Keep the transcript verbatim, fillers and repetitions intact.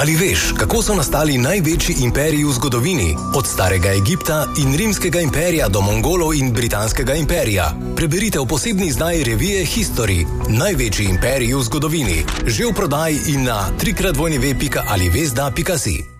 Ali veš, kako so nastali največji imperiji v zgodovini? Od starega Egipta in rimskega imperija do Mongolov in britanskega imperija. Preberite v posebni izdaji revije History. Največji imperiji v zgodovini. Že v prodaji in na tri krat dvojni ve pika ali vezda pika si.